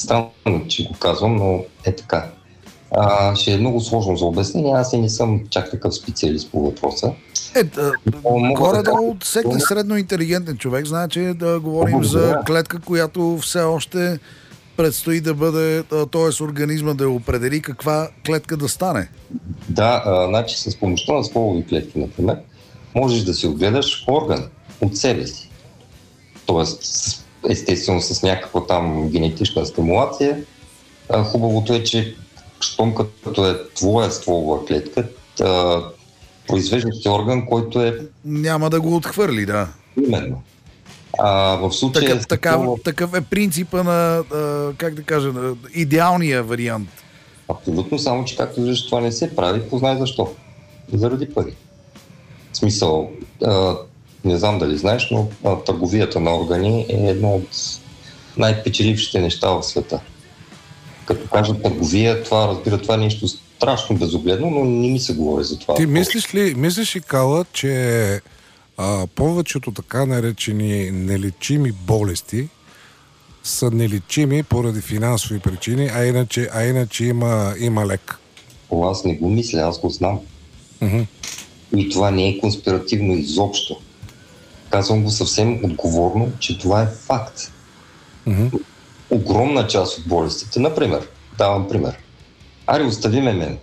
Странно, че го казвам, но е така. Ще е много сложно за обяснение. Аз и не съм чак такъв специалист по въпроса. Горе-долу всеки средно интелигентен човек знае, че да говорим за клетка, която все още предстои да бъде, т.е. организма да определи каква клетка да стане. Да, значи с помощта на стволови клетки, например, можеш да си отгледаш орган от себе си. Тоест, естествено, с някаква там генетична стимулация. Хубавото е, че щом като е твоя стволова клетка, произвеждаш орган, който е... Няма да го отхвърли, да. Именно. В случая... Такъв е принципа на, как да кажа, на идеалния вариант. Абсолютно, само че както виждаш, това не се прави, познай защо. Заради пари. В смисъл, не знам дали знаеш, но търговията на органи е едно от най-печелившите неща в света. Като кажа търговия, това е нещо страшно безогледно, но не ми се говори за това. Ти мислиш ли, Кала, че повечето така наречени нелечими болести са нелечими поради финансови причини, а иначе има лек? Аз не го мисля, аз го знам. И това не е конспиративно изобщо. Казвам го съвсем отговорно, че това е факт. Огромна част от болестите, например, давам пример. Остави мен.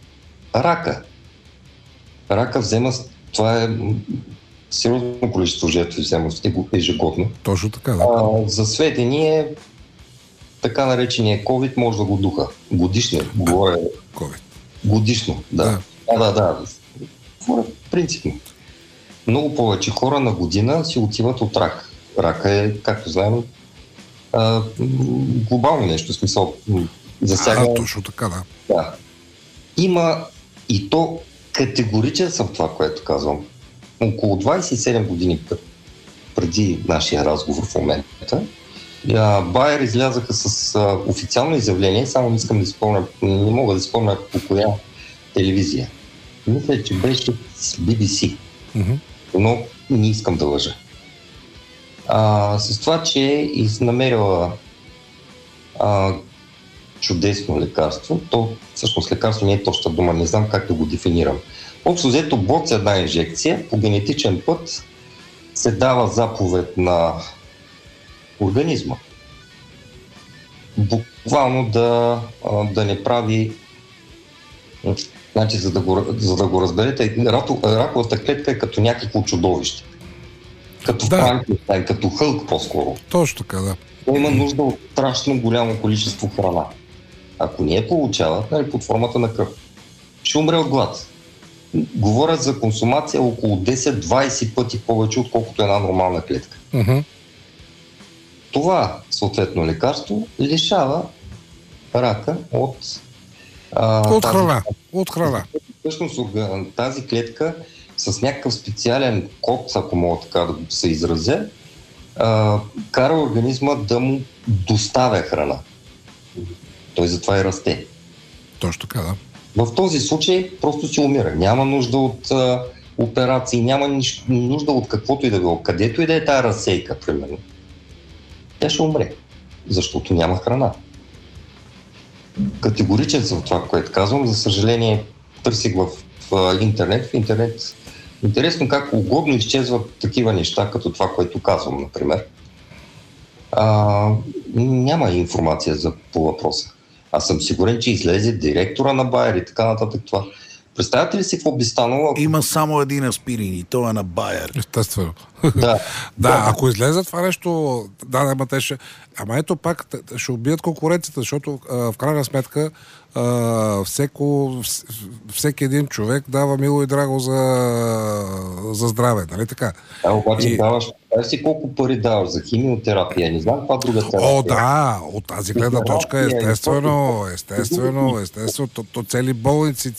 Рака взема, това е сериозно количество жертви взема ежегодно. Точно така, да. За сведение, така наречения COVID може да го духа. Годишно, говоря. COVID. Годишно, да. Да. Принципно. Много повече хора на година си отиват от рак. Рака е, както знаем, глобално нещо, в смисъл засяга... точно така, да. Да. Има и то категоричен съм това, което казвам. Около 27 години преди нашия разговор в момента, Байер излязаха с официално изявление, само не мога да спомня по коя телевизия. Мисля, че беше с BBC, но не искам да лъжа. С това, че намерила чудесно лекарство, то всъщност лекарство не е точна дума, не знам как да го дефинирам. Общо взето бот с една инжекция по генетичен път се дава заповед на организма. Буквално да не прави... Значи, за да го разберете, раковата клетка е като някакво чудовище. Като Франкенщайн, като Хълк по-скоро. Точно така, да. Има нужда от страшно голямо количество храна. Ако не я получава, под формата на кръв, ще умре от глад. Говорят за консумация около 10-20 пъти повече, отколкото една нормална клетка. Това, съответно, лекарство лишава рака от храна. Всъщност тази клетка с някакъв специален код, ако мога така да се изразя, кара организма да му доставя храна. Той затова и расте. Точно така, да. В този случай просто си умира. Няма нужда от операции, няма нужда от каквото и да било. Където и да е тая разсейка, примерно. Тя ще умре, защото няма храна. Категоричен съм в това, което казвам. За съжаление, търсих в интернет. В интернет интересно как угодно изчезват такива неща, като това, което казвам, например. Няма информация по въпроса. Аз съм сигурен, че излезе директора на Байер и така нататък това. Представяте ли си какво би станало? Има само един аспирин и той е на Байер. Естествено. Да, ако излезе това нещо, ама ето пак ще убият конкуренцията, защото в крайна сметка всеки един човек дава мило и драго за здраве, нали така? Обаче даваш си колко пари даваш за химиотерапия, не знам каква друга терапия. Да, от тази гледна точка естествено, то цели болници,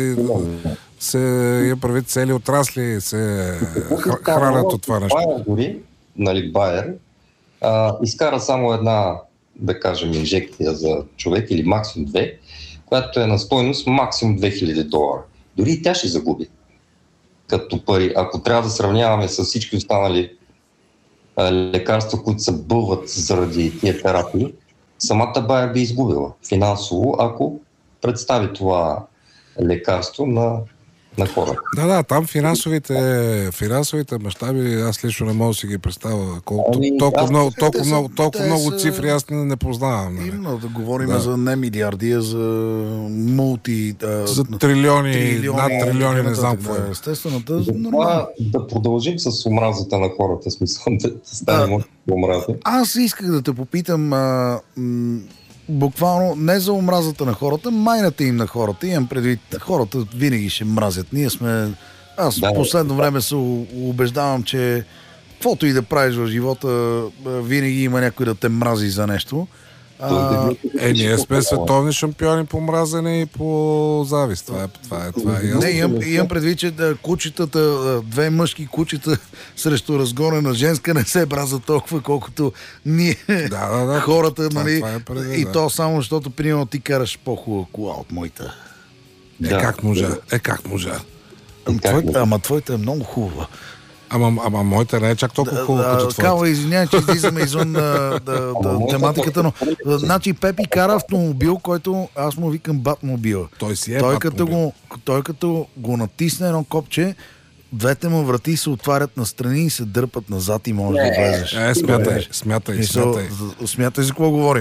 се прави цели отрасли, се хранят от това нещо. Байер дори, Байер, изкара само една, да кажем, инжекция за човек или максимум две, която е на стойност максимум $2000. Дори и тя ще загуби като пари. Ако трябва да сравняваме с всички останали лекарства, които се бълват заради тия терапии, самата бая би изгубила финансово, ако представи това лекарство на хората. Да, там финансовите мащаби, аз лично не мога да си ги представя. Толкова много цифри аз не познавам. Именно да говорим за не милиарди, а за за трилиони, над трилиони, не знам какво е. Естествено, да продължим с омразата на хората, смисъл да станем омразни. Аз исках да те попитам буквално не за омразата на хората, майната им на хората. Имам предвид, хората винаги ще мразят. Аз в последно време се убеждавам, че каквото и да правиш в живота, винаги има някой да те мрази за нещо. Ние сме световни шампиони по мразене и по завист. Това е ясно. Не, имам предвид, че кучетата, две мъжки кучета срещу разгонена женска не се мразят толкова, колкото ние, хората, нали? И то само, защото, примерно, ти караш по-хубава кола от моята. Как можа? Ама твоята е много хубава. Ама моята не е чак толкова хубава като твоята. Кава, извинявай, че излизаме извън тематиката, но значи Пепи кара автомобил, който аз му викам Батмобила. Той си е Батмобил. Той като го натисне едно копче, двете му врати се отварят настрани и се дърпат назад и можеш да влезеш. Смятай. Смятай за какво говорим.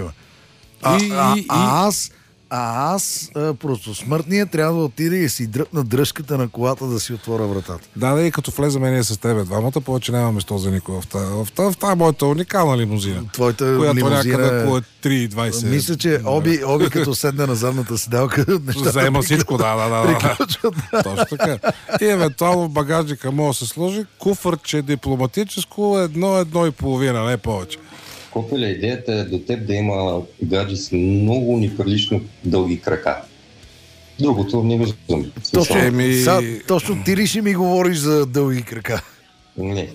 Аз просто смъртния трябва да отида и си дръпна дръжката на колата да си отворя вратата. Да, и като влеземе ние с тебе двамата, повече няма место за никой в тази моята уникална лимузина. Твоята която лимузина някъде около 3,20. Мисля, че Оби като седне на задната седалка, нещата заема всичко, да. Точно така. И евентуално в багажника може да се сложи куфърче дипломатическо, едно и половина, не повече. Копеля, идеята е до теб да има гаджи с много неприлично дълги крака. Другото не виждам. Точно ти ли ще ми говориш за дълги крака? Не.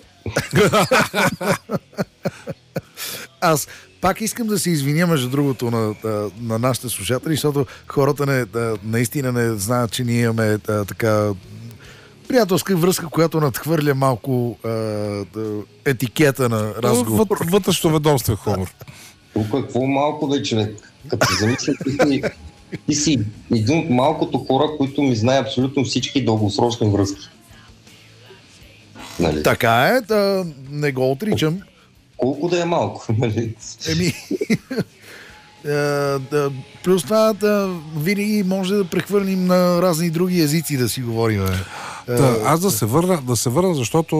Аз пак искам да се извиня, между другото, на нашите слушатели, защото хората наистина не знаят, че ние имаме така приятелска връзка, която надхвърля малко етикета на разговор. Вътрешно ведомство хумор. Тук какво малко да е, човек? Като замисля, ти си един от малкото хора, които ми знае абсолютно всички дългосрочни връзки. Нали? Така е, не го отричам. Колко да е малко, нали? Плюс това винаги може да прехвърлим на разни други езици да си говорим. Аз да се върна, защото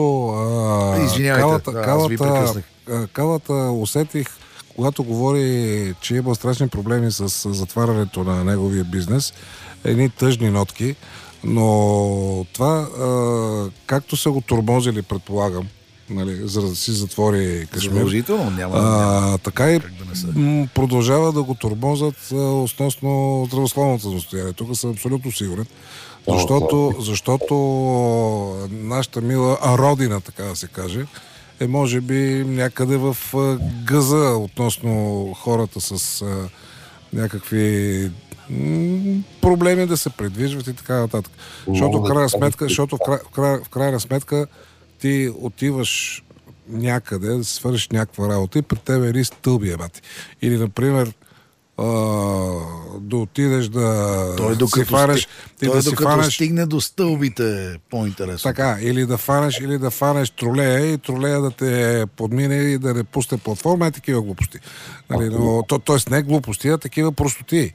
Калата усетих, когато говори, че има страшни проблеми с затварянето на неговия бизнес, едни тъжни нотки, но това, както са го тормозили, предполагам, нали, за да си затвори Кашмир. Така и продължава да го тормозят относно здравословното състояние. Тук съм абсолютно сигурен. Защото нашата мила родина, така да се каже, е може би някъде в гъза относно хората с някакви проблеми да се придвижват и така нататък. Защото в крайна сметка ти отиваш някъде да си свършиш някаква работа и при тебе е риск стълби, бати. Или, например, да отидеш да си фанеш... Докато стигне до стълбите, по-интересно. Така, или да фанеш тролея и тролея да те подмине и да не пусне платформа, е такива глупости. Нали, но, тоест не глупости, а такива простоти.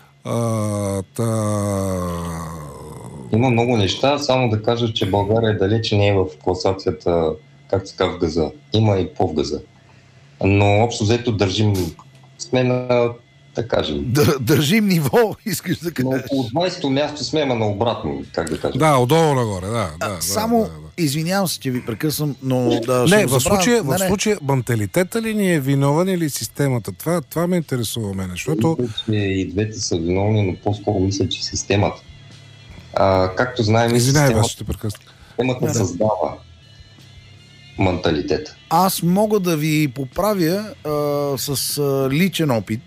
Има много неща, само да кажа, че България далече не е в класацията, както се казва, в газа. Има и по-в газа. Но общо взето сме на, да кажем... Държим ниво, искаш да кажеш. Но около 20-то място сме, ама на обратно, как да кажем. Да, отдолу нагоре, да. Извинявам се, че ви прекъсвам, но... В случая менталитета ли ни е виновен или системата? Това ме интересува мене, защото... И двете са виновни, но по-скоро мисля, че системата. Както знаем, системата създава менталитета. Аз мога да ви поправя с личен опит,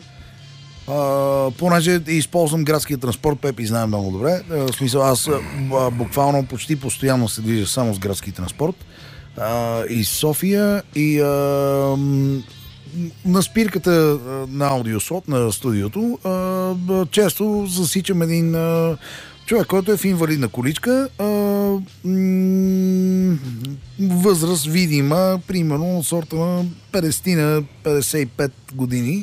понеже използвам градския транспорт, Пепи знае много добре. В смисъл, аз буквално почти постоянно се движа само с градски транспорт. И София, и на спирката на аудиослот на студиото често засичам един човек, който е в инвалидна количка, възраст видима, примерно от сорта на 50-55 години.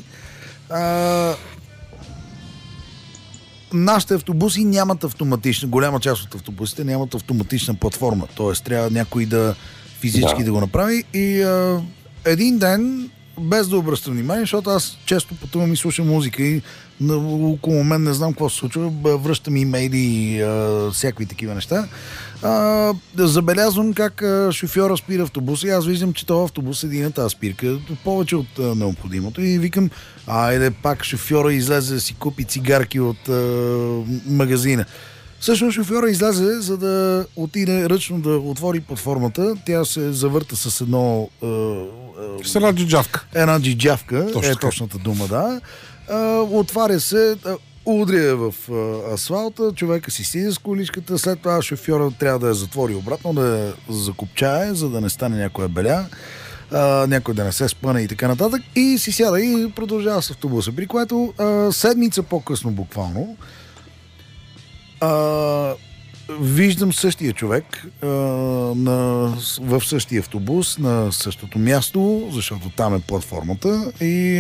Нашите автобуси нямат автоматична, голяма част от автобусите нямат автоматична платформа, т.е. трябва някой да физически да го направи и един ден, без да обръщам внимание, защото аз често пътувам и слушам музика и около мен не знам какво се случва, връщам имейли и всякакви такива неща. Забелязвам как шофьора спира автобуса и аз виждам, че този автобус седи на тази спирка повече от необходимото и викам, айде пак шофьора излезе да си купи цигарки от магазина. Всъщност шофьора излезе, за да отиде ръчно да отвори платформата. Тя се завърта с с една джиджавка. Една джиджавка, точната дума, да. Отваря се, удря в асфалта, човека си слиза с количката, след това шофьора трябва да я затвори обратно, да я закопчае, за да не стане някоя беля, някой да не се спъне и така нататък. И си сяда и продължава с автобуса, при което седмица по-късно буквално виждам същия човек в същия автобус, на същото място, защото там е платформата и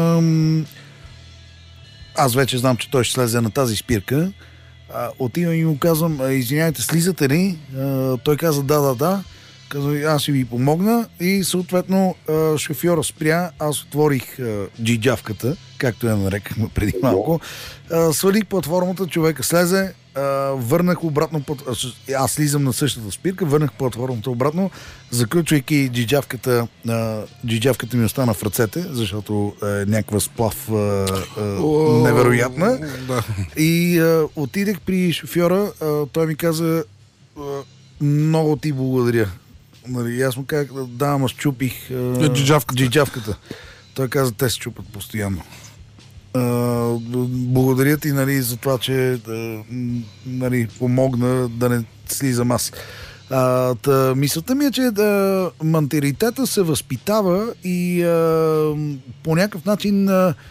аз вече знам, че той ще слезе на тази спирка. Отивам и му казвам, извиняйте, слизате ли? Той каза да. Казва, аз ще ви помогна и съответно шофьора спря, аз отворих джиджавката, както я нарекахме преди малко, свалих платформата, човека слезе, върнах обратно, аз слизам на същата спирка, върнах платформата обратно, заключвайки джиджавката ми остана в ръцете, защото е някаква сплав невероятна. И отидех при шофьора, той ми каза, много ти благодаря. Нали, аз му казах, да, ама щупих джиджавката. Той каза, те се чупат постоянно. Благодаря ти, нали, за това, че нали, помогна да не слизам аз. Мисълта ми е, че менталитета се възпитава и по някакъв начин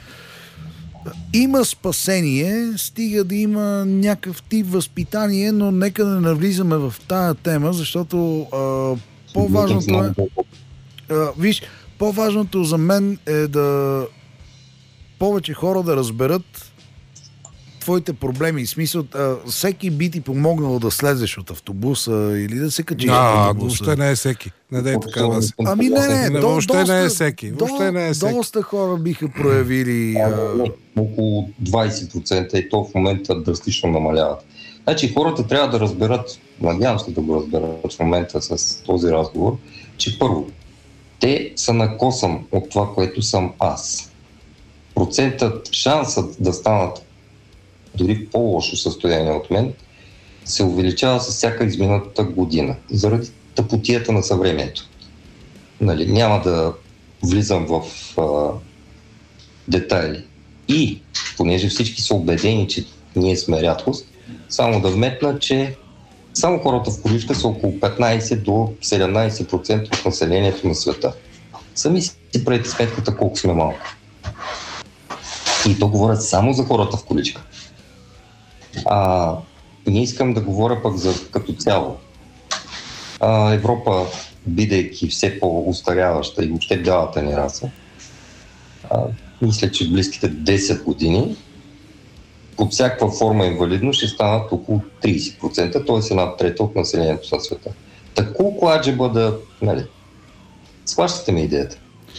има спасение, стига да има някакъв тип възпитание, но нека да не навлизаме в тая тема, защото по-важното е... Виж, по-важното за мен е да повече хора да разберат твоите проблеми. В смисъл, всеки би ти помогнал да слезеш от автобуса или да се качиш от автобуса. Въобще не е всеки. Не дай така да се. Ами не. Въобще не е всеки. Доста хора биха проявили... Около 20% и то в момента драстично намаляват. Значи хората трябва да разберат, надявам се да го разберат в момента с този разговор, че първо, те са на косъм от това, което съм аз. Процентът, шансът да станат дори в по-лошо състояние от мен, се увеличава с всяка измината година, заради тъпотията на съвремието. Нали, няма да влизам в детайли. И, понеже всички са убедени, че ние сме рядкост, само да вметна, че само хората в количка са около 15 до 17% от населението на света. Сами си правите сметката колко сме малко. И то говорят само за хората в количка. Не искам да говоря пък за като цяло. Европа, бидейки все по-устаряваща и въобще бялата ни раса, мисля, че в близките 10 години под всякаква форма инвалидност ще станат около 30%, т.е. една трета от населението на света. Так колко аджеба да... Нали, схващате ми идеята?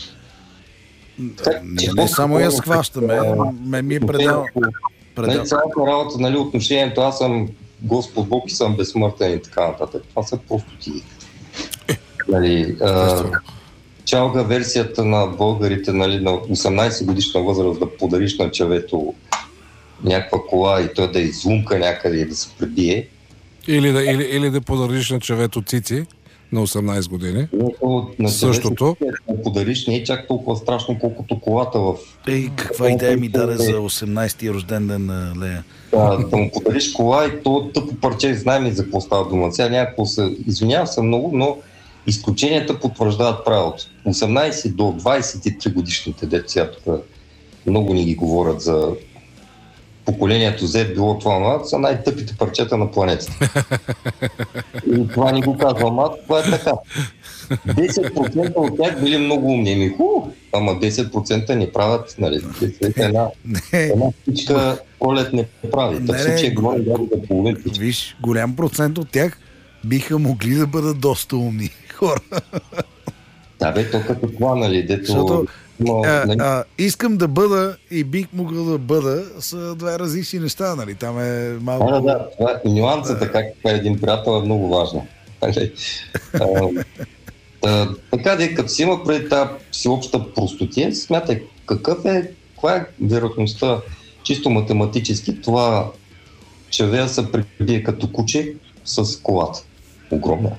Не само я схващаме, ми е предал. Нали, цялата работа, нали, отношението, аз съм Господ Бог и съм безсмъртен и така нататък. Това са просто ти. Нали, чалга версията на българите, нали, на 18 годишна възраст да подариш на човето някаква кола и той да излумка някъде и да се пребие. Или да подариш на човето цици на 18 години. Същото. Да подариш не е чак толкова страшно, колкото колата в... Каква идея ми даде за 18-ти рожден ден на Лея? Да му подариш кола и то тъпо парче, знаем ли за какво става дума. Сега някакво се... Извинявам се много, но изключенията потвърждават правилото. 18 до 23 годишните деца, тук много ни ги говорят за поколението Z, било това, са най-тъпите парчета на планетата. И това ни го казвам аз, това е така. 10% от тях били много умни. Ама 10% не правят, нали? Една птичка Колет не прави. В случай говорим за половин птичка. Виж, голям процент от тях биха могли да бъдат доста умни хора. Да бе, то като това, нали, дето... Защото, искам да бъда и бих могъл да бъда са две различни неща, нали? Там е малко... Да, това е нюансата, как един приятел е много важно. Така де, като си има преди тази всеобща простотия, смятай каква е вероятността чисто математически това червея се прибие като куче с колата. Огромна.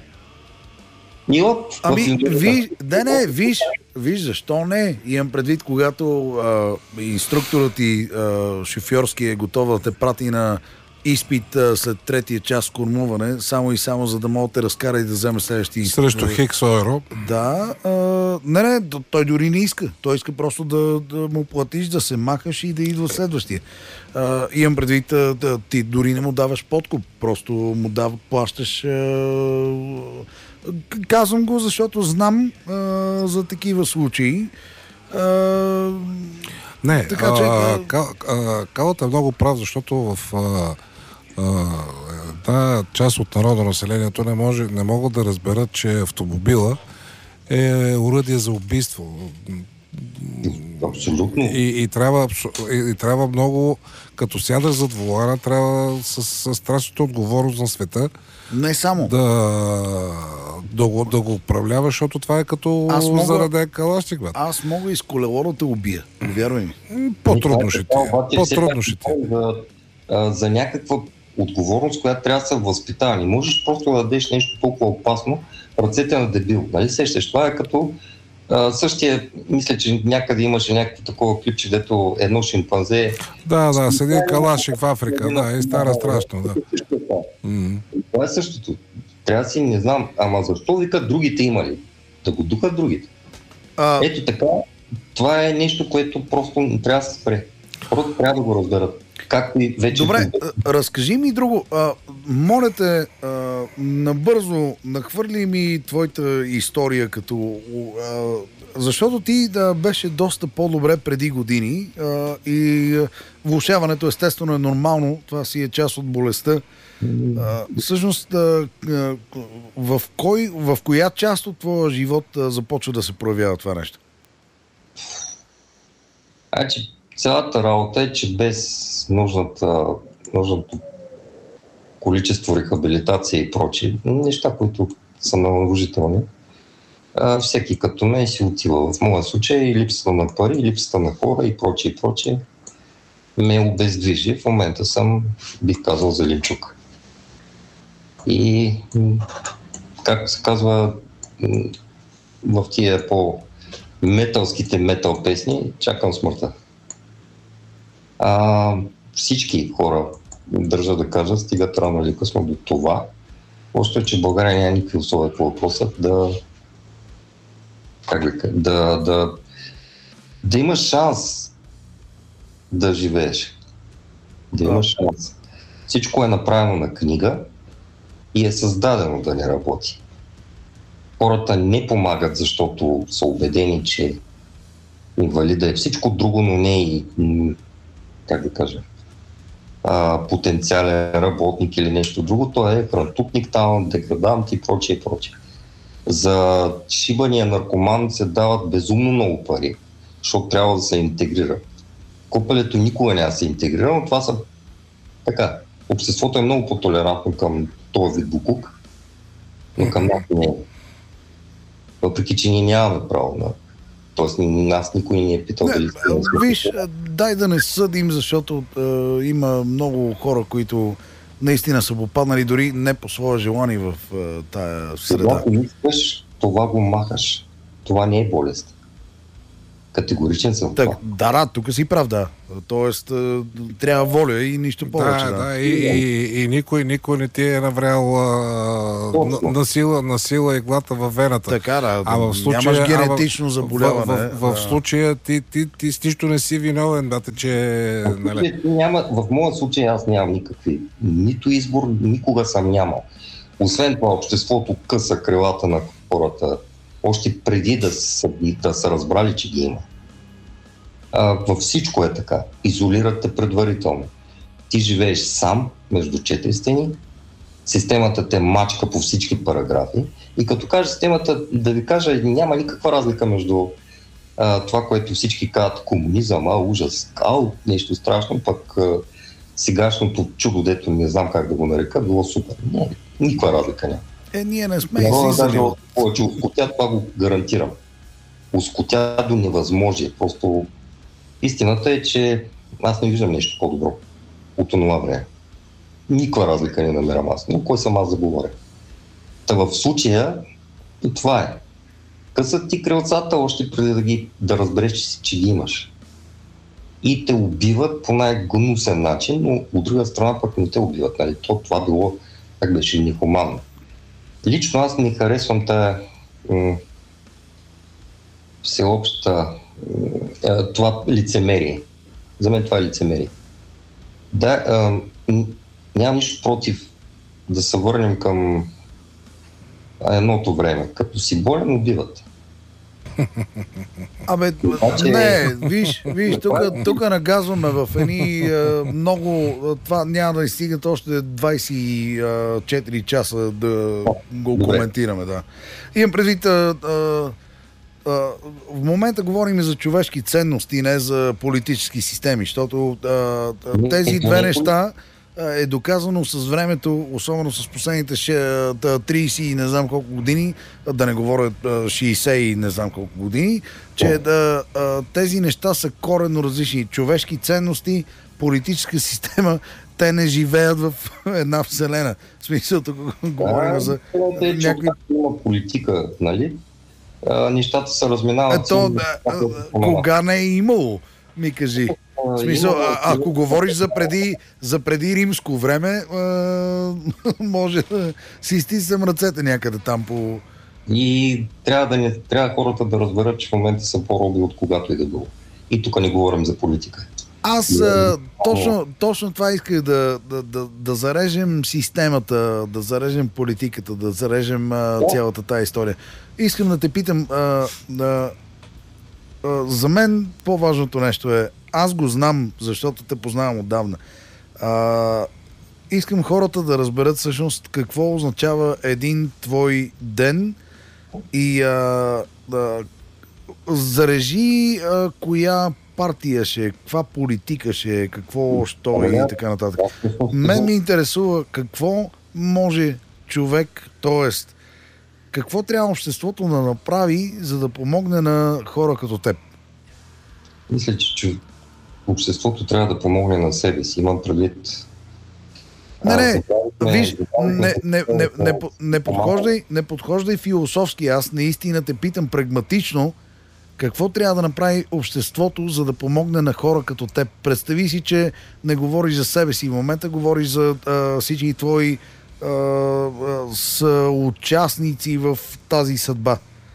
Виж, защо не? Имам предвид, когато инструкторът и шофьорски е готов да те прати на изпит след третия час кормуване, само и само за да мога да те разкара и да вземе следващия изпит. Срещу Хикс Ойро. Да. Той дори не иска. Той иска просто да му платиш, да се махаш и да идва следващия. Имам предвид, ти дори не му даваш подкуп, просто му плащаш... Казвам го, защото знам за такива случаи. Не, Калът е много прав, защото в тази част от народонаселението не могат да разберат, че автомобила е оръдие за убийство. Абсолютно. И трябва много, като сядаш зад волана, трябва с страшната отговорност на света не само да го управлява, защото това е като зараде калашник. Аз мога и с колело да те убия. Вярвай ми. По-трудно ще ти. За някаква отговорност, която трябва да се възпитава. Не можеш просто да дадеш нещо толкова опасно в ръцете на дебил. Нали сещаш? Това е като същия, мисля, че някъде имаше някакво такова клипче, дето едно шимпанзе... Да, седи калашник в Африка, и стара страшно, да. Това е същото. Трябва да си, не знам, ама защо викат другите имали? Да го духат другите. Ето така, това е нещо, което просто не трябва да се спре. Просто трябва да го разберат. Както и вече... Добре, разкажи ми друго. Моля те, набързо нахвърли ми твоята история, като... защото ти беше доста по-добре преди години и влошаването естествено е нормално. Това си е част от болестта. Всъщност, в коя част от твоя живот започва да се проявява това нещо? Цялата работа е, че без нужното количество рехабилитация и прочие, неща, които са наложителни, всеки като мен си отива. В моя случай липсата на пари, липсата на хора и прочие ме обездвижи. В момента съм, бих казал, зеленчук. И, както се казва, в тия по-металските метал песни, чакам смъртта. Всички хора, държа да кажа, стигат рано или късно до това. Просто е, че в България няма никакви условия по въпросът да имаш шанс да живееш. Да имаш шанс. Всичко е направено на книга и е създадено да не работи. Хората не помагат, защото са убедени, че инвалида е всичко друго, но не и потенциален работник или нещо друго. Той е хрантутник, там, деградант и прочее. За шибания наркоман се дават безумно много пари, защото трябва да се интегрира. Копелето никога няма да се интегрира, но това са така. Обществото е много по-толерантно към този вид букук, но към нас не е. Въпреки, че ние нямаме право на... Тоест, нас никой не е питал дали... Виж, дай да не съдим, защото има много хора, които наистина са попаднали дори не по своя желание в тая среда. Когато искаш, това го махаш. Това не е болест. Категоричен съм. Так, да, тук си прав, да. Тоест, трябва воля и нищо повече. Да. И никой не ти е наврял на сила иглата във вената. Така, да. В случая, нямаш генетично заболяване. В случая ти с нищо не си виновен, бате, че... В моя случай аз нямам никакви. Нито избор, никога съм нямал. Освен това, обществото къса крилата на хората още преди да са разбрали, че ги има. Във всичко е така. Изолират те предварително. Ти живееш сам между четири стени, системата те мачка по всички параграфи и като кажа системата, да ви кажа, няма никаква разлика между това, което всички казват комунизъм, ужас, нещо страшно, пък сегашното чудо, дето не знам как да го нарека, било супер. Не, никаква разлика няма. Ние не сме излизали. Повече ускотя, това го гарантирам. Ускотя до невъзможие. Просто истината е, че аз не виждам нещо по-добро от това време. Никаква разлика не намерам аз. Но кой съм аз да говоря? Та в случая и това е. Късат ти крилцата още преди да разбереш, че ги имаш. И те убиват по най-гнусен начин, но от друга страна пък не те убиват. Нали? Това било, как беше, нехуманно. Лично аз не харесвам тая всеобща това лицемерие. За мен това е лицемерие. Да, нямам нищо против да се върнем към едното време. Като си болен, убиват. Не, виж, тук нагазваме в едни много... Това няма да стигнат още 24 часа да го коментираме. Да. Имам предвид... в момента говорим за човешки ценности, не за политически системи, защото тези две неща е доказано с времето, особено с последните 30 и не знам колко години, да не говоря 60 и не знам колко години, че тези неща са коренно различни. Човешки ценности, политическа система, те не живеят в една вселена. В смисъл, тук говорим за някакви... Има политика, нали? Нещата се разминават. Кога не е имало, ми кажи. В смисъл, ако говориш за преди римско време, може да си стиснем ръцете някъде там по... И трябва хората да разберат, че в момента са по-роби от когато и да било. И тук не говорим за политика. Аз точно това исках да зарежем системата, да зарежем политиката, да зарежем цялата тая история. Искам да те питам, за мен по-важното нещо е, аз го знам, защото те познавам отдавна. Искам хората да разберат всъщност какво означава един твой ден и зарежи коя партия ще е, каква политика ще е, какво що и така нататък. Мен ми интересува какво може човек, т.е. какво трябва обществото да направи, за да помогне на хора като теб? Мисля, че обществото трябва да помогне на себе си. Имам предвид... Виж, не подхождай философски. Аз наистина те питам прагматично какво трябва да направи обществото, за да помогне на хора като теб. Представи си, че не говориш за себе си в момента, говориш за всички твои са участници в тази съдба.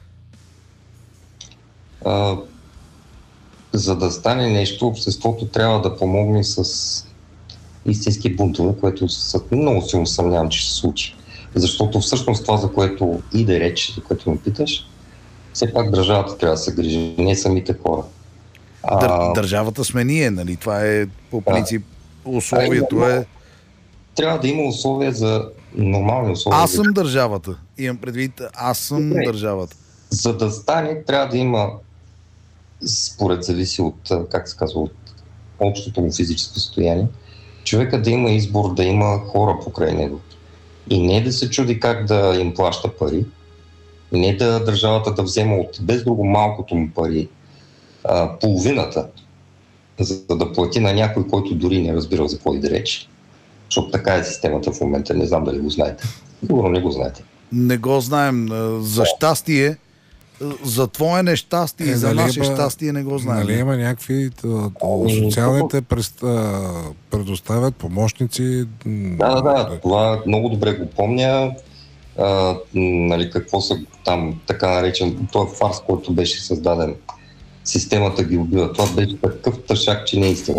За да стане нещо, обществото трябва да помогне с истински бунтове, което много силно съмнявам, че ще се случи. Защото всъщност това, за което иде реч, за което ме питаш, все пак държавата трябва да се грижи, не самите хора. Държавата сме ние, нали? Това е по принцип условието е... Трябва да има условия за нормални условия. Аз съм държавата. Имам предвид, аз съм държавата. За да стане, трябва да има, според зависи от, как се казва, от общото му физическо състояние, човека да има избор, да има хора покрай него. И не да се чуди как да им плаща пари, не да държавата да взема от без друго малкото му пари половината, за да плати на някой, който дори не разбира за какво иде реч. Защото така е системата в момента, не знам дали го знаете. Сигурно не го знаете. Не го знаем. За щастие, за твое нещастие и за дали наше има- щастие не го знаем. Нали има някакви... Социалните предоставят помощници. Да, това много добре го помня. Нали, какво са там така наречен, този фарс, който беше създаден. Системата ги убива. Това беше такъв тъшак, че не е истина.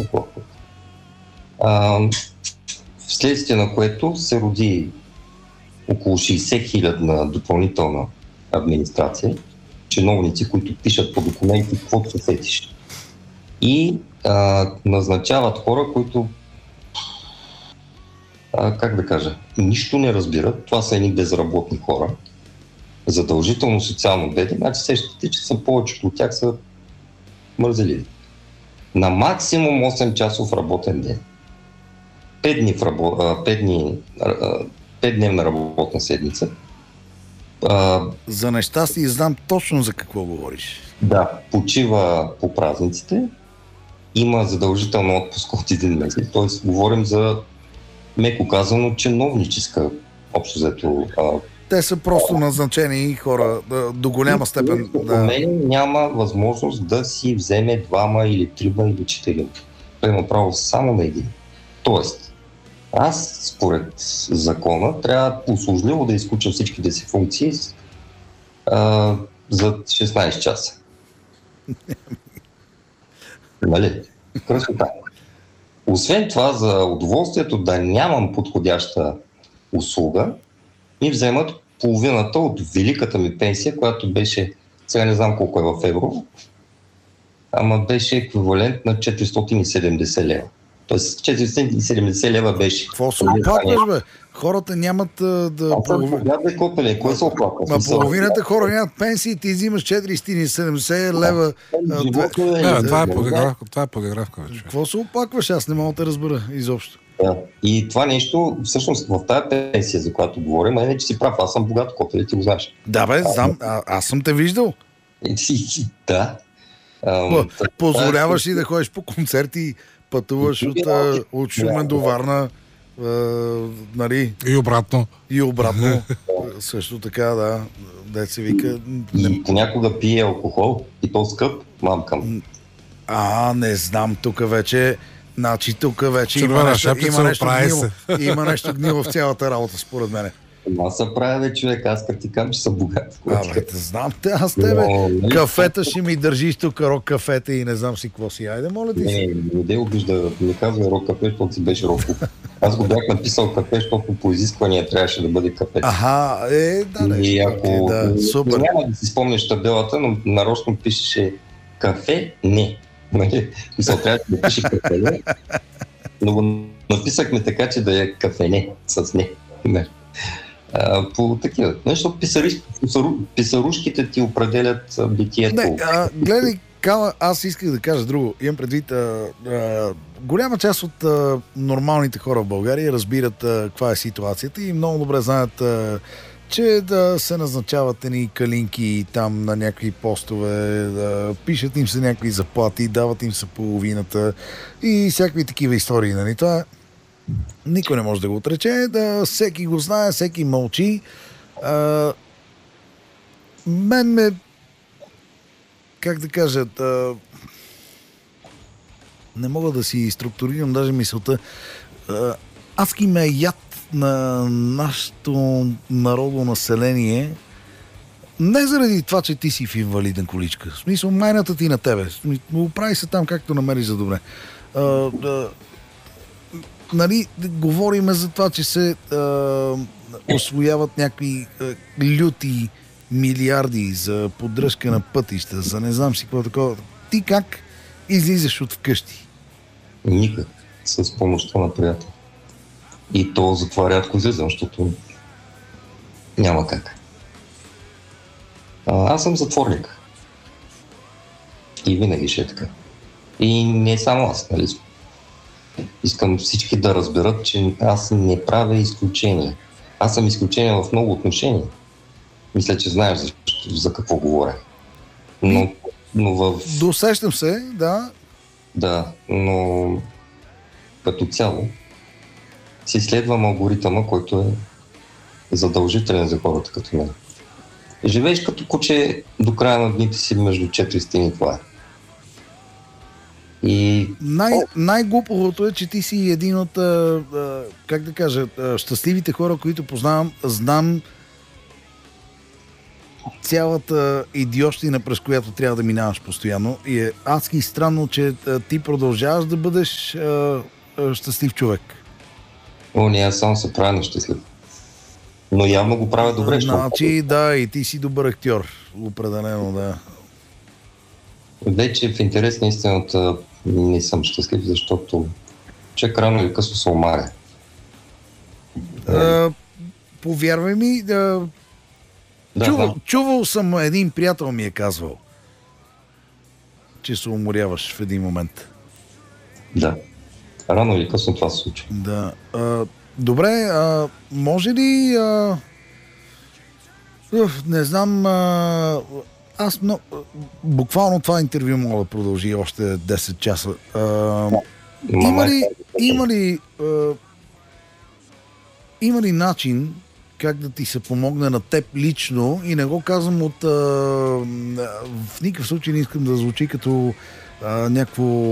Вследствие на което се роди около 60 хилядна допълнителна администрация, чиновници, които пишат по документи каквото се сетиш. И назначават хора, които как да кажа, нищо не разбират. Това са едни безработни хора, задължително социално бедни, значи сещате, че са повечето от тях са мързеливи. На максимум 8 часов работен ден. 5-дневна работна седмица. За нещастие знам точно за какво говориш. Да, почива по празниците, има задължително отпуск от един месец, т.е. говорим за, меко казано, чиновническа общо взето. Те са просто назначени хора до голяма степен. За мен няма възможност да си вземе 2 или 3 или 4. Той има право само на един. Тоест, аз според закона трябва услужливо да изключа всичките си функции за 16 часа. Нали? Красота. Освен това, за удоволствието да нямам подходяща услуга, ми вземат половината от великата ми пенсия, която беше, сега не знам колко е в евро, ама беше еквивалент на 470 лева. Тоест 470 лева беше. Какво се оплакваш, бе? Хората нямат да... Кой се оплаква? Половината хора нямат пенсии, ти взимаш 470 лева. Това е подигравка вече. Какво се оплакваш? Аз не мога да разбера изобщо. Да. И това нещо, всъщност в тази пенсия, за която говорим, не че си прав, аз съм богат копеле, ти го знаеш. Да, бе, знам, аз съм те виждал. Да. Позволяваш ли да ходиш по концерти, пътуваш от Шумен до Варна, нали? И обратно. Също така, да. Дет се вика... И понякога пие алкохол, и то скъп, мамкам. Не знам, тук вече... Значи тук вече има нещо гнило в цялата работа, според мен. Аз се правя, човек, аз като ти кажа, че съм богат. Знам те, аз тебе. Кафета ще ми държиш тук, рок кафета и не знам си какво си. Айде, моля ти. Не обижда, не казвай рок кафе, защото си беше рок. Аз го бях написал кафе, защото по изисквания трябваше да бъде кафе. И ако супер. Няма да си спомнеш табелата, но нарочно пишеше кафе, не. Мисля, трябваше да пише кафе, не. Но го написахме така, че да е кафене с не. По такива. Защото писарушките ти определят битието. Гледай, Кала, аз исках да кажа друго. Имам предвид, голяма част от нормалните хора в България разбират каква е ситуацията и много добре знаят, че да се назначават едни калинки там на някакви постове, пишат им се някакви заплати, дават им се половината и всякакви такива истории. Нали? Това никой не може да го отрече, всеки го знае, всеки мълчи. Как да кажа, не мога да си структурирам даже мисълта. Адски ме яд на нашето народно население, не заради това, че ти си в инвалиден количка. В смисъл, майната ти на тебе. Оправи се там както намериш за добре. Нали, говориме за това, че се освояват някакви люти милиарди за поддръжка на пътища, за не знам си какво такова. Ти как излизаш от вкъщи? Никак. С помощта на приятел. И то за това рядко излизам, защото няма как. Аз съм затворник. И винаги ще е така. И не само аз, нали? Искам всички да разберат, че аз не правя изключение. Аз съм изключение в много отношения. Мисля, че знаеш за какво говоря. Но Досещам се, да. Да, но като цяло си следвам алгоритъма, който е задължителен за хората като мен. Живееш като куче до края на дните си между 4 стени, това е. И... Най-глупавото е, че ти си един от, как да кажа, щастливите хора, които познавам. Знам цялата идиощина, през която трябва да минаваш постоянно. И е адски странно, че ти продължаваш да бъдеш щастлив човек. Не, аз само се правя на щастлив. Но явно го правя добре. Значи, да, и ти си добър актьор. Определено, да. Вече в интерес на истината не съм щастлив, защото човек рано или късно се омаря. Повярвай ми, чувал съм, един приятел ми е казвал, че се уморяваш в един момент. Да. Рано или късно това се случва. Да. Добре, може ли... не знам... Аз буквално това интервю мога да продължи още 10 часа. Има ли начин как да ти се помогне на теб лично, и не го казвам от... в никакъв случай не искам да звучи като някакво...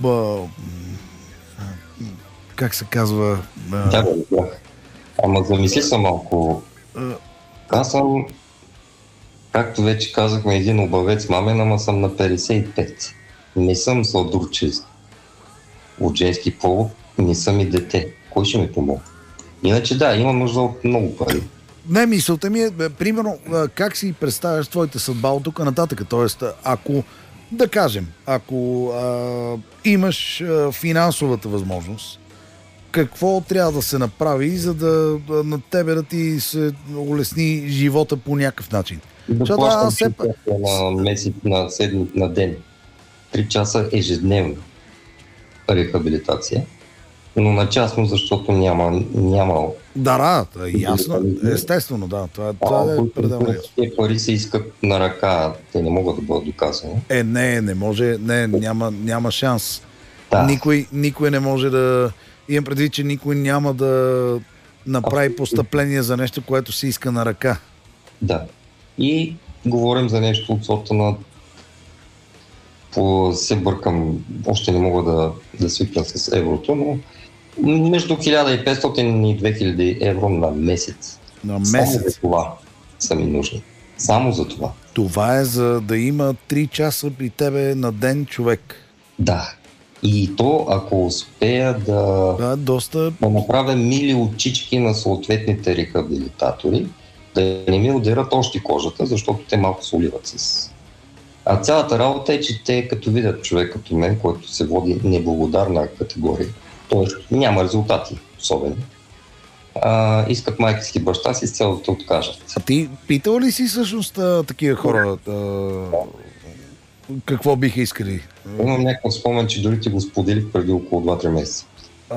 как се казва... Да. Ама замисли се малко. Аз съм, както вече казахме, един обавец мамен, ама съм на 55. Не съм сладурчест от женски пол, не съм и дете. Кой ще ми помогне? Иначе да, имам нужда от много пари. Не, мисълта ми е, примерно, как си представяш твоята съдба от тук нататък? Тоест, ако, да кажем, ако имаш финансовата възможност, какво трябва да се направи, за да на тебе да ти се улесни живота по някакъв начин? Да плащам на месец, на ден. 3 часа ежедневно рехабилитация. Но на частно, защото няма... Да, ясно. Естествено, да. Това е пределно ясно. Те пари се искат на ръка, те не могат да бъдат доказани. Не може, няма шанс. Да. Никой не може да... Имам предвид, че никой няма да направи постъпление за нещо, което се иска на ръка. Да. И говорим за нещо от сорта на... се бъркам, още не мога да свикна с еврото, но между 1500 и 2000 евро на месец. На месец? Само за това са ми нужни. Само за това. Това е за да има 3 часа при тебе на ден човек. Да. И то, ако успея да направя мили очички на съответните рехабилитатори, да не ми удерат още кожата, защото те малко се уливат с... А цялата работа е, че те като видят човек като мен, който се води неблагодарна категория, т.е. няма резултати особено, искат майка си и баща си с цел да те откажат. А ти питал ли си всъщност такива хора какво биха искали? Имам някакъв спомен, че дори ти го споделих преди около 2-3 месеца.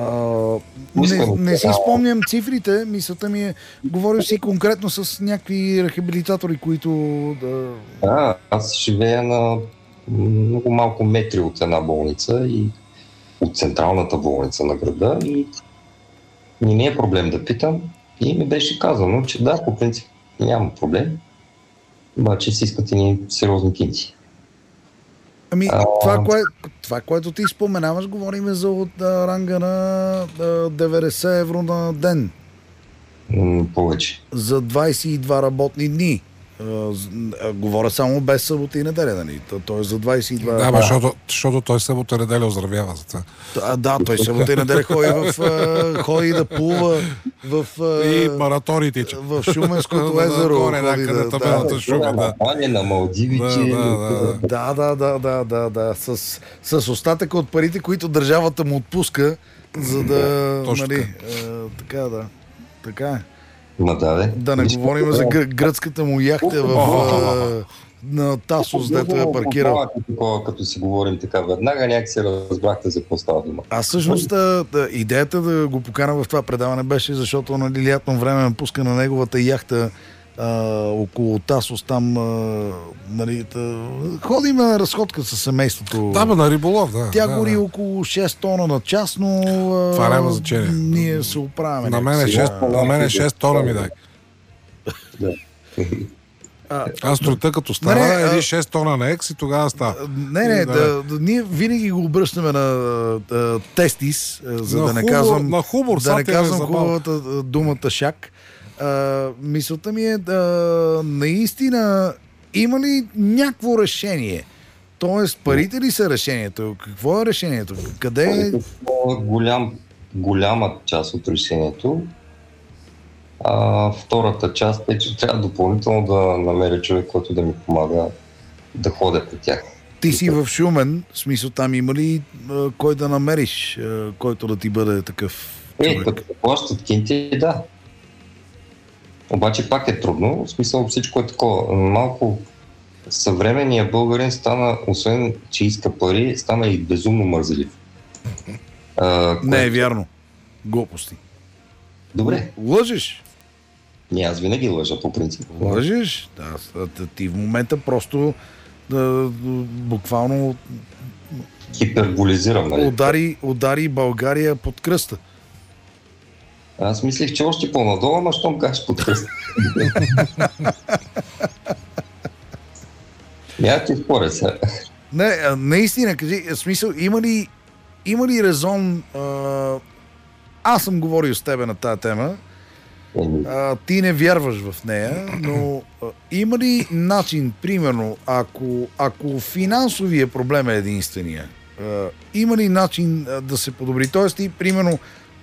Не си спомням цифрите, мисълта ми е, говориш си конкретно с някакви рехабилитатори, които Да, аз живея на много малко метри от една болница и от централната болница на града и не ми е проблем да питам и ми беше казано, че да, по принцип няма проблем, обаче си искат и ни сериозни кинти. Ами, това, което ти споменаваш, говорим за от ранга на 90 евро на ден. Повече. За 22 работни дни. Говоря само без събота и неделя, нали? Той е за 22... Да, защото той събота и неделя оздравява за това. Да, той събота и неделя ходи да плува в... И маратори тича. В Шуменското езеро. Горе на табелата Шумен, да. На Малдивите. Да. С остатъка от парите, които държавата му отпуска, за да... Нали, така е. Да не говорим за гръцката му яхта на Тасос, дето е паркирал. Като си говорим така веднага, някакси разбрахте за какво става дума. Аз всъщност идеята да го покана в това предаване беше, защото лятно време ме пуска на неговата яхта около Тасос, там ходим на разходка с семейството. Да, на риболов, да. Тя гори около 6 тона на час, но това няма значение. Ние се оправяме. На мен е 6 тона ми дай. Аз строта като стара, или 6 тона на екс и тогава става. Ние винаги го обръщаме на тестис, за да не казвам, на хумор, да не казвам хубавата думата шак. Мисълта ми е наистина има ли някакво решение? Тоест, парите ли са решението? Какво е решението? Къде е? Голяма част от решението. Втората част е, че трябва допълнително да намеря човек, който да ми помага да ходя по тях. Ти си в Шумен, в смисъл там има ли кой да намериш, който да ти бъде такъв човек? Като плащат кинти, да. Обаче пак е трудно, в смисъл всичко е такова. Малко съвременният българин стана, освен че иска пари, стана и безумно мързелив. Не е вярно. Глупости. Добре. Лъжеш. Не, аз винаги лъжа по принцип. Лъжеш? Да, ти в момента просто буквално хиперболизирам, нали? Удари България под кръста. Аз мислих, че още по-надолу, ама щом кажеш под кръста. Няма ти споря сега. Не, наистина, кажи, в смисъл, има ли резон... Аз съм говорил с тебе на тази тема. Ти не вярваш в нея, но има ли начин, примерно, ако финансовия проблем е единствения, има ли начин да се подобри? Тоест ти, примерно,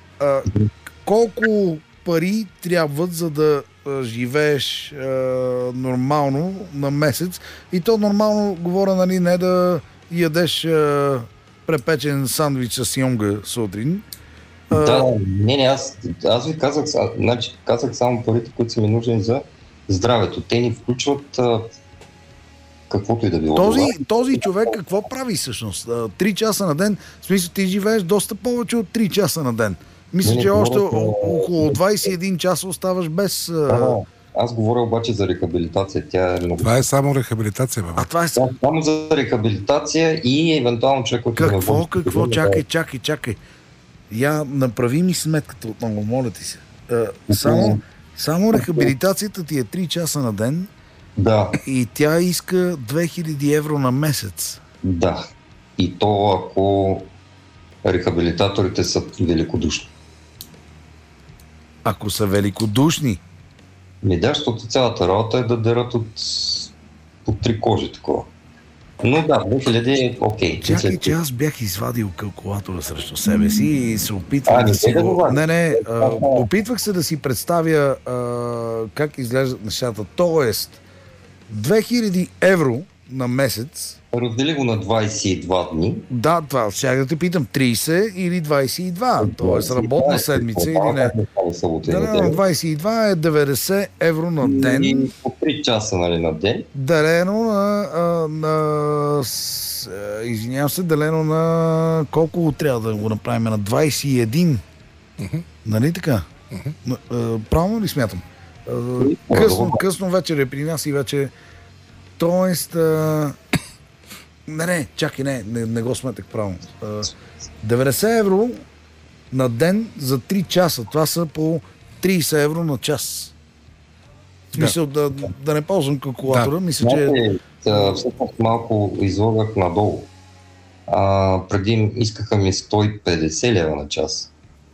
колко пари трябват, за да живееш нормално на месец? И то нормално говоря, нали, не да ядеш препечен сандвич с йонга сутрин. Аз ви казах само парите, които са ми нужни за здравето. Те ни включват каквото и да било. Този човек какво прави всъщност? 3 часа на ден, в смисъл ти живееш доста повече от 3 часа на ден. Мисля, че още около 21 часа оставаш без... Аз говоря обаче за рехабилитация. Това е само рехабилитация, бе. Това е само за рехабилитация и евентуално човек, който... Какво? Чакай. Я направи ми сметката отново, моля ти се. Само рехабилитацията ти е 3 часа на ден. Да. И тя иска 2000 евро на месец. Да. И то ако рехабилитаторите са великодушни. Ако са великодушни? Защото цялата работа е да дерат от 3 кожи такова. Но да, 2000 окей. Чакай, че аз бях извадил калкулатора срещу себе си и се опитвах да си го... Опитвах се да си представя как изглеждат нещата. Тоест, 2000 евро на месец... Раздели го на 22 дни. Да, това. Сега да те питам, 30 или 22? Тоест, работна седмица или не? Да, 22 е 90 евро на ден. И по 3 часа, нали, на ден. Делено извинявам се, делено на... Колко трябва да го направим? На 21. Нали така? Правилно ли смятам? Късно вечер е при нас и вече... Тоест... Не го сметах правилно. 90 евро на ден за 3 часа. Това са по 30 евро на час. В смисъл да не ползвам калкулатора. Мисля, че... Всъщност малко излагах надолу. Преди искаха ми 150 лева на час.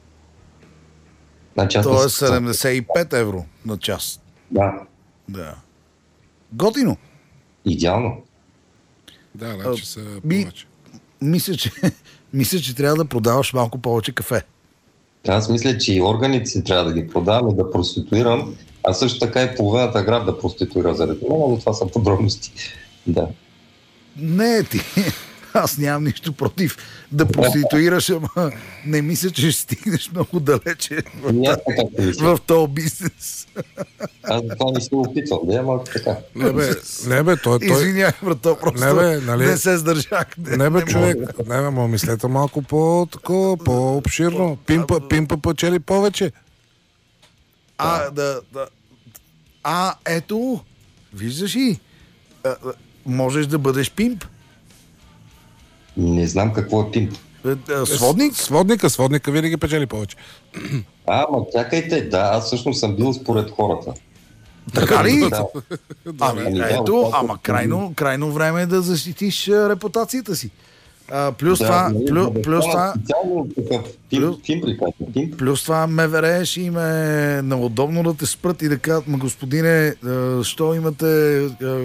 То е 75 евро на час. Да. Готино. Идеално. Да, значи са повече. Мисля, че трябва да продаваш малко повече кафе. Аз мисля, че и органите си трябва да ги продавам и да проституирам, а също така и половината град да проституира заради това, но това са подробности. Да. Не, аз нямам нищо против да проституираш, ама не мисля, че ще стигнеш много далече в този бизнес. Аз за това не се опитвам, ама така. Не бе, той... Извинявай, брато, просто не се сдържах. Не бе, човек, мислете малко по-обширно. Пимпа печели повече. Ето, виждаш ли, можеш да бъдеш пимп. Не знам какво е пимп. Сводник? Сводника винаги печели повече. Ма чакайте, да, аз всъщност съм бил според хората. Така ли? Да. Ами, да, ето, ама крайно време е да защитиш репутацията си. Плюс това, Специално такъв тим приказва. плюс това МВР ще им е неудобно да те спрат и да кажат, ма господине, що имате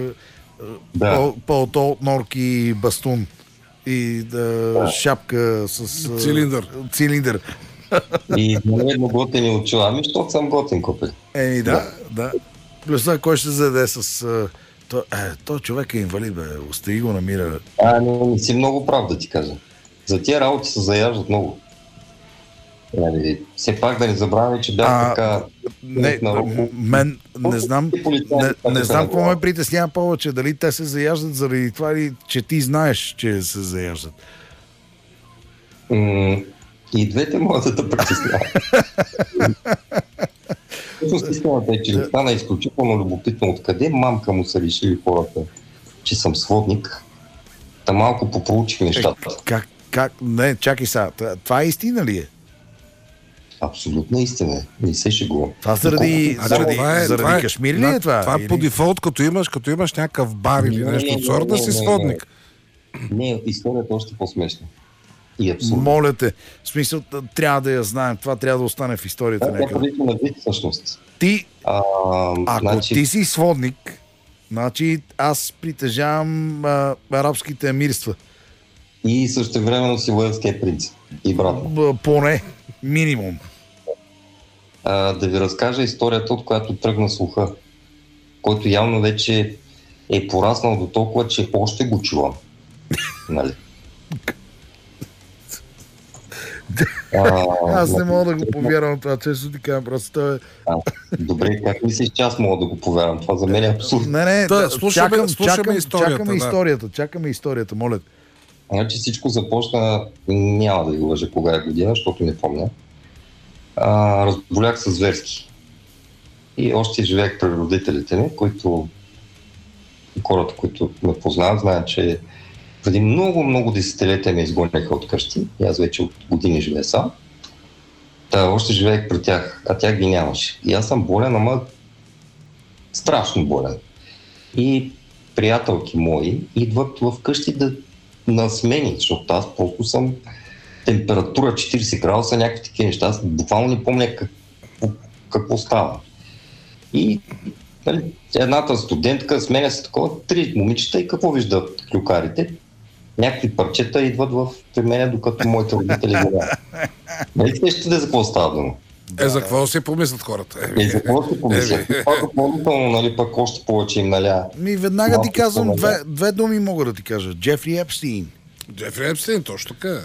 пълто от норки и бастун и шапка с цилиндър. И едно готени очила. Ами, защото съм готен, копе. Да. Плюс това, кой ще заде с... Той човек е инвалид, бе. Остави го намира. Не си много прав, да ти кажа. За тия работи се заяждат много. Все пак да не забравяме, че бях така... Мен не знам какво ме притеснява повече. Дали те се заяждат заради това или че ти знаеш, че се заяждат. И двете могат да притесняват. Истината е, че ми стана изключително любопитно откъде мамка му са решили хората, че съм сводник. Та малко попроучих нещата. Не, чакай сега. Това истина ли е? Абсолютна истина. Не се шегувам. Това заради Кашмир ли е това? Това е по дефолт, като имаш някакъв бар или нещо от сорта, да си сводник. Не, историята е още по-смешна. Моля те, в смисъл, трябва да я знаем. Това трябва да остане в историята. Това е на вид всъщност. Ако ти си сводник, значи аз притежавам арабските емирства. И същевременно си уелския принц. И брат. Поне, минимум. Да ви разкажа историята, от която тръгна слуха, който явно вече е пораснал до толкова, че още го чувам. Нали? Аз не мога да го повярвам това, често ти кажа, просто Добре, как мислиш, че аз мога да го повярвам? Това за мен е абсурдно. Чакаме историята, моля. Значи всичко започна, няма да ви лъжа кога е година, защото не помня. Разболях се зверски. И още живеех при родителите ми, хората, които ме познават, знаят, че преди много десетилетия ме изгоняха от къщи. И аз вече от години живея сам. Още живеех при тях, а тях ги нямаше. И аз съм болен, ама страшно болен. И приятелки мои идват в къщи на смени, защото аз просто съм температура 40 градуса, някакви такива неща. Аз буквално не помня какво става. И едната студентка сменя се такова 3 момичета и какво виждат клюкарите? Някакви парчета идват при мен, докато моите родители го нямат. Ще за какво става дума? За какво си помислят хората? За какво си помислят? Това допълнително, пък още повече им наля. Веднага ти казвам, две думи мога да ти кажа. Джефри Епстин. Джефри Епстин, точно така.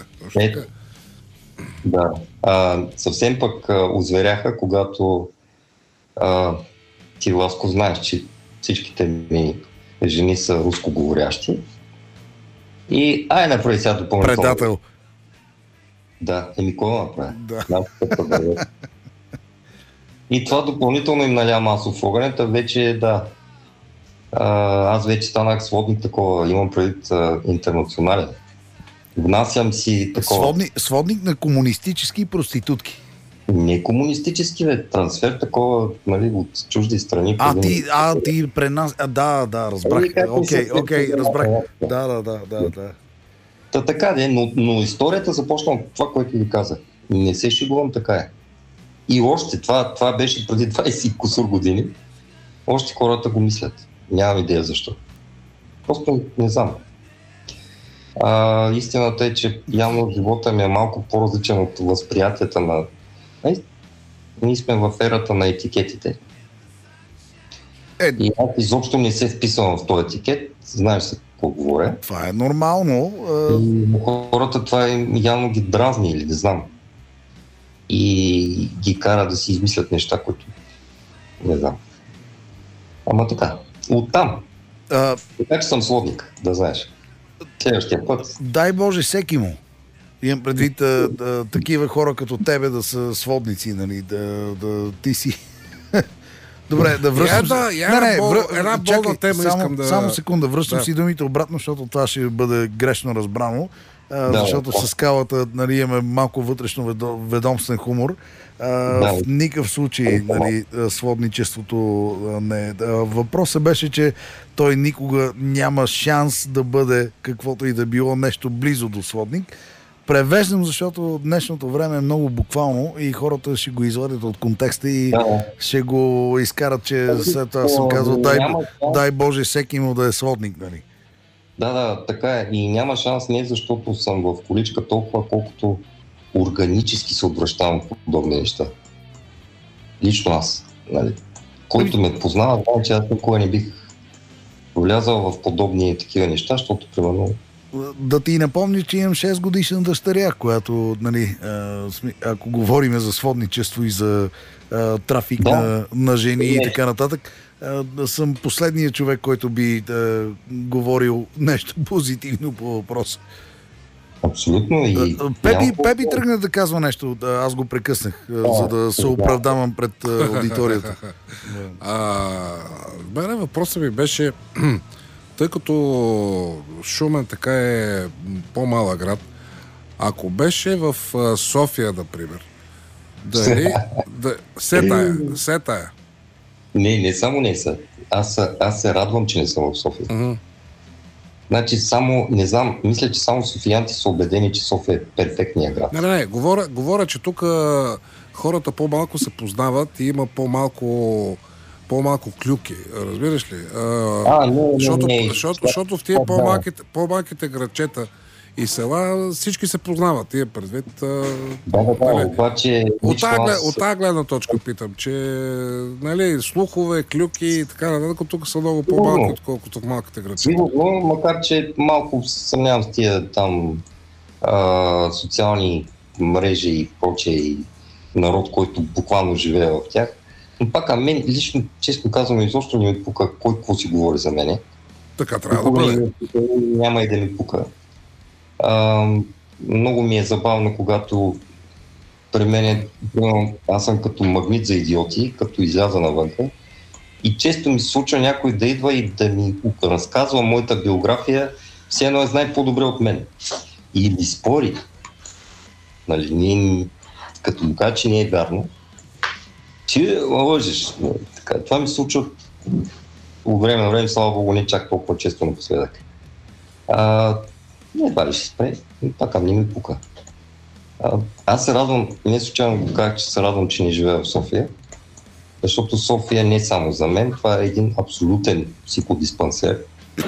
Да. Съвсем пък озверяха, когато ти, Ласко, знаеш, че всичките ми жени са рускоговорящи. И направи сега допълнително. Предател. Да, кой направи? Да. И това допълнително им наля масов огън, вече аз вече станах сводник такова, имам предвид интернационален. Внасям си такова... Сводник на комунистически проститутки. Не комунистически, трансфер такова, от чужди страни. Ти пренас... Да, разбрах. Окей, разбрах. Да. Така, но историята започна от това, което ви казах. Не се шегувам, така е. И още, това беше преди 20 кусур години. Още хората го мислят. Нямам идея защо. Просто не знам. Истината е, че явно живота ми е малко по-различен от възприятията на... Ние сме в ерата на етикетите. И аз изобщо не се вписвам в този етикет. Знаеш се какво говоря. Това е нормално. Хората това явно ги дразни или не знам. И ги кара да си измислят неща, които не знам. Ама така. Оттам. Така че съм сводник, да знаеш. Следващия път. Дай Боже всеки му. Имам предвид такива хора като тебе да са сводници, нали, да ти си... Добре, да връщам... Една болна тема искам да... Само секунда, връщам си думите обратно, защото това ще бъде грешно разбрано. защото с скалата, нали, имаме малко вътрешно ведомствен хумор. В никакъв случай, нали, сводничеството не е. Въпросът беше, че той никога няма шанс да бъде каквото и да било нещо близо до сводник. Превеждам, защото днешното време е много буквално и хората ще го извадят от контекста и ще го изкарат, че след това съм казал, дай Боже всеки му да е сводник, нали? Да, така е. И няма шанс не защото съм в количка толкова, колкото органически се отвръщавам в подобни неща. Лично аз. Нали? Който ме познава, знае, че аз никога не бих влязал в подобни такива неща, защото примерно... Да ти напомня, че имам 6 годишна дъщеря, която, нали, ако говорим за сводничество и за трафик на жени и така нататък, съм последният човек, който би говорил нещо позитивно по въпроса. Абсолютно. И Пепи тръгна да казва нещо, аз го прекъснах, за да се оправдавам пред аудиторията. Мене въпросът ми беше, тъй като Шумен така е по-малък град, ако беше в София, например, Сетая. Не само не са. Аз се радвам, че не съм в София. Значи не знам, мисля, че само софиянти са убедени, че София е перфектният град. Не, говоря, че тук хората по-малко се познават и има по-малко клюки, разбираш ли? Защото в тия по-малките градчета и села всички се познават, тия предвид. Обаче... От тази гледна точка питам, че нали, слухове, клюки и така нататък, тук са много по-малки, отколкото в малките градчета. Сигурно, макар че малко съмнявам с тия там социални мрежи и прочее и народ, който буквално живее в тях. Но пак мен лично, честно казвам, изобщо не ми пука кой какво си говори за мене. Така трябва да бъде. Няма и да ми пука. Много ми е забавно, когато при мен аз съм като магнит за идиоти, като изляза навънка. И често ми се случва някой да идва и да ми разказва моята биография, все едно знае по-добре от мен. И ми спори. Нали, като му кажа, че не е вярно, че лъжеш. Така, това ми се случва от време на време, слава Богу, не чак толкова често напоследък. Не, това ли ще спре, пак не ми пука. Аз се радвам, не случайно го казах, че се радвам, че не живея в София, защото София не е само за мен, това е един абсолютен психодиспансер.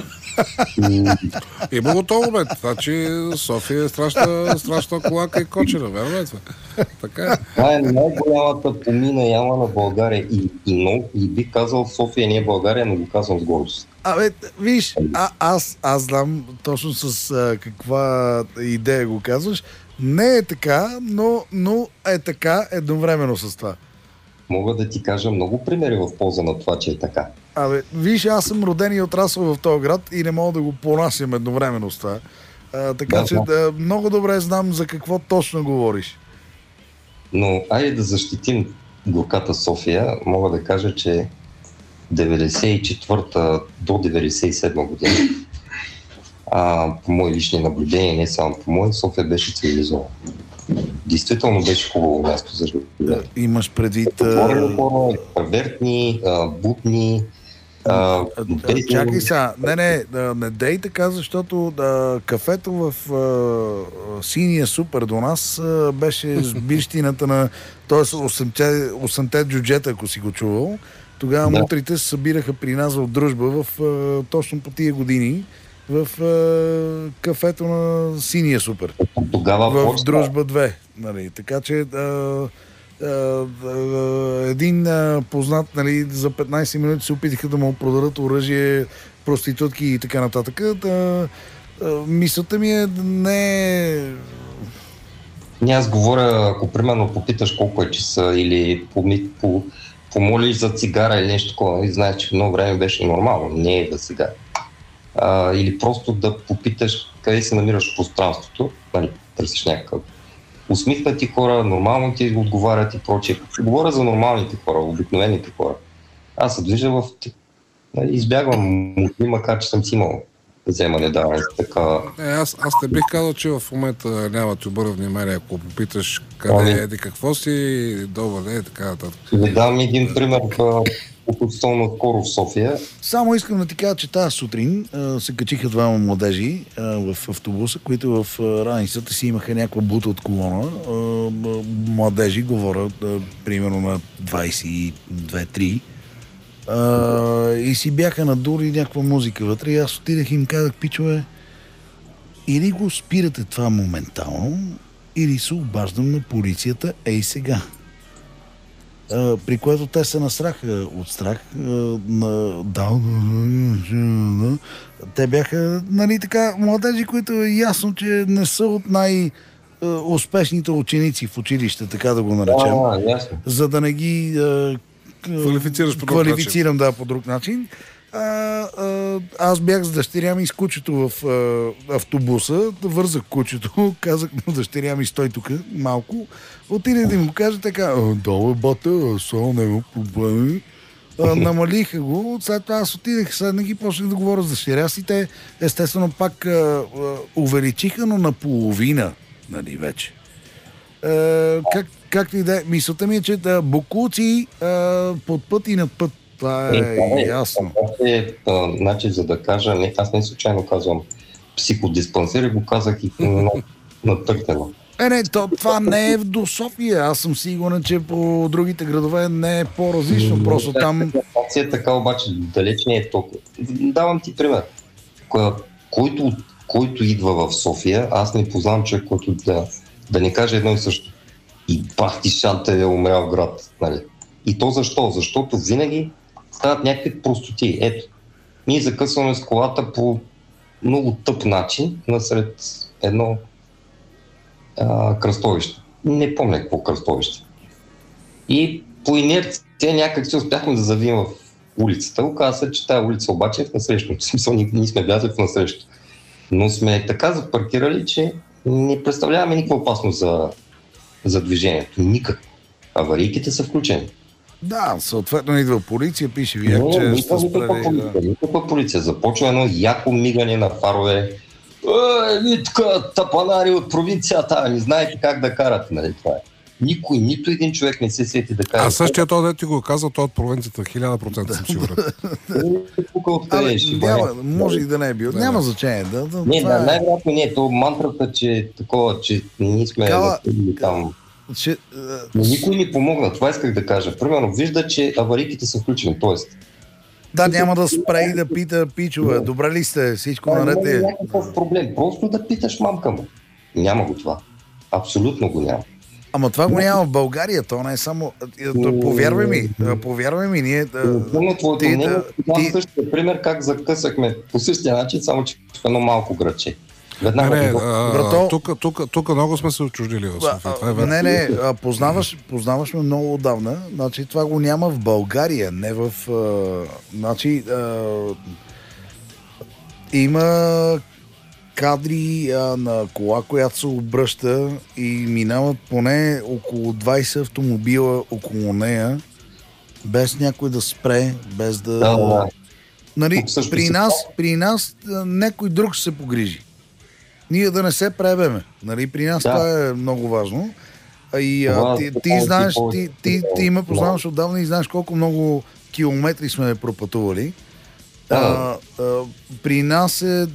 Има го това момент, значи София е страшна колака и кочера, верно е това? Така е. Това е най-голямата помина яма на България и бих казал, София не е България, но го казвам с гордост. Виж, аз знам точно с каква идея го казваш. Не е така, но е така едновременно с това. Мога да ти кажа много примери в полза на това, че е така. Виж, аз съм роден и отрасъл в този град и не мога да го понасям едновременно с това. Така че много добре знам за какво точно говориш. Но айде да защитим горката София. Мога да кажа, че 94-та до 97 година, по мои лични наблюдения, не само по мои, София беше цивилизована. Действително беше хубаво място за живеене. Имаш предвид... Павертни, бутни... Чакай сега, не дей така, защото кафето в синия супер до нас беше сбирщината на... Тоест 8-те джуджета, ако си го чувал. Тогава мутрите се събираха при нас в дружба точно по тия години в кафето на синия супер. Тогава в дружба 2. Нали. Така че един познат, нали, за 15 минути се опитаха да му продадат оръжие, проститутки и така нататък. Мисълта ми е не... Аз говоря, ако примерно попиташ колко е часа или помолиш за цигара или нещо такова, и знаеш, че много време беше нормално, не е да сега. Или просто да попиташ къде се намираш в пространството, нали, търсиш някакъв усмихнати хора, нормално ти отговарят и прочее. Говоря за нормалните хора, обикновените хора. Аз се движа избягвам мутли, макар че съм си имал вземане, да, така. Аз не бих казал, че в момента няма ти обърна внимание, ако попиташ къде еди, какво си, добър, така нататък. Ви дам един пример относително скоро в София. Само искам да ти кажа, че тази сутрин се качиха двама младежи в автобуса, които в раницата си имаха някаква бута от колона. Младежи, говоря, примерно на 22-3. И си бяха надури някаква музика вътре. И аз отидах и им казах, пичове, или го спирате това моментално, или се обаждам на полицията, ей сега. При което те се насраха от страх. Те бяха, нали така, младежи, които е ясно, че не са от най-успешните ученици в училище, така да го наречем. За да не ги квалифицирам по друг начин. Аз бях с дъщеря ми с кучето в автобуса, вързах кучето, казах на дъщеря ми, стой тук малко, отидах да му кажа така, долу бата, само няма проблеми. Намалиха го, след това аз отидах, седнах и почнах да говоря с дъщеря си, те естествено пак увеличиха, но наполовина, нали вече. Както и да е, мисълта ми е, че бокуци под път и над път. Това е ясно. Значи, за да кажа, аз не случайно казвам психодиспансер и го казах и натъртено. Това не е до София. Аз съм сигурен, че по другите градове не е по-различно. Просто там... Така обаче далеч не е толкова. Давам ти пример. Който идва в София, аз не познавам човек, който да не каже едно и също. И бах ти шанта е умрял град. Нали? И то защо? Защото винаги стават някакви простоти. Ето, ние закъсваме с колата по много тъп начин насред едно кръстовище. Не помня какво кръстовище. И по инерция някак си успяхме да завием в улицата. Оказва се, че тази улица обаче е в насрещното. В смисъл, ние сме влязли в насрещето. Но сме така запаркирали, че не представляваме никаква опасност за движението. Никак. Аварийките са включени. Да, съответно идва полиция, пише ви, че сте спрели. Никаква полиция. Започва едно яко мигане на фарове. Така тапанари от провинцията, не знаете как да карате, нали това е. Никой, нито един човек не се сети да кара. А същия той, да ти го казал, той от провинцията 1000% съм сигурен. Може и да не е бил. Няма значение. Най-вероятно не е. То мантрата, че такова, че ние сме там. Но никой не помогна. Това исках да кажа. Примерно, вижда, че аварийките са включени. Тоест, да, няма да спре и да пита пичове. Добре ли сте? Всичко наред е. Няма някакъв проблем. Просто да питаш мамка му. Няма го това. Абсолютно го няма. Ама това го няма в България. То не е само... Повярвай ми, ние... Твоето мнение, същия пример как закъсахме по същия начин, само че в едно малко градче. Тук много сме се отчуждили в София. Познаваш ме много отдавна. Значи това го няма в България, не в... има кадри на кола, която се обръща и минават поне около 20 автомобила около нея, без някой да спре, без да... Нали, при нас някой друг ще се погрижи. Ние да не се пребеме. Нали, при нас това е много важно. И ти знаеш, ти ме познаваш отдавна и знаеш колко много километри сме пропътували. При нас е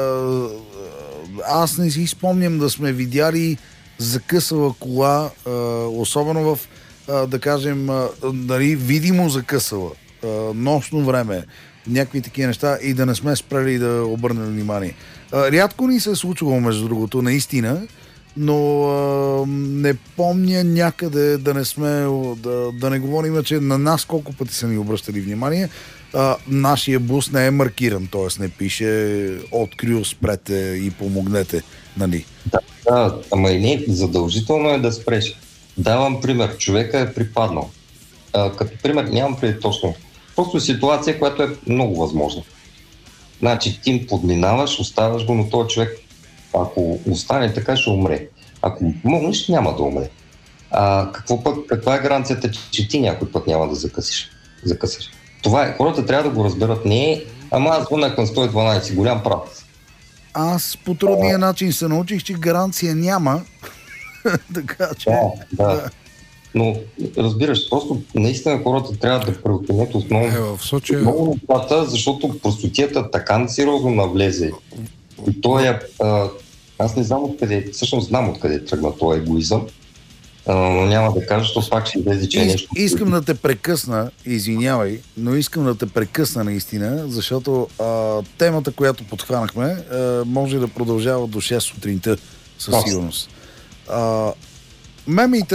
аз не си спомням да сме видяли закъсала кола, особено в, да кажем, нали, видимо закъсала, нощно време, някакви такива неща и да не сме спрели да обърнем внимание. Рядко ни се е случвало, между другото, наистина, но не помня някъде да не сме, да не говорим, че на нас колко пъти са ни обръщали внимание. Нашия бус не е маркиран, т.е. не пише открил, спрете и помогнете, нали? Да, ама и не, задължително е да спреш. Давам пример, човека е припаднал. Като пример нямам преди точно. Просто ситуация, която е много възможна. Значи ти подминаваш, оставаш го, но този човек, ако остане така, ще умре. Ако му помогнеш, няма да умре. Каква е гаранцията, че ти някой път няма да закъсиш? Това е. Хората трябва да го разберат. Не е Ама аз звънах на 112, голям прав. Аз по трудния начин се научих, че гаранция няма. Така че... Да. Но разбираш, просто наистина хората трябва да преоценят основно В случая... много нещата, защото простотията така сериозно навлезе. И той е... аз не знам откъде, всъщност знам откъде тръгна този егоизъм, но няма да кажа, защото пак ще излезе, че е нещо... Искам да те прекъсна, извинявай, но искам да те прекъсна наистина, защото темата, която подхванахме, може да продължава до 6 сутринта със сигурност. Ме ми